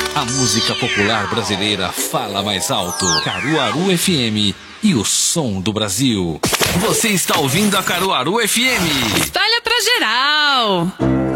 A música popular brasileira fala mais alto. Caruaru FM e o som do Brasil. Você está ouvindo a Caruaru FM. Espalha pra geral.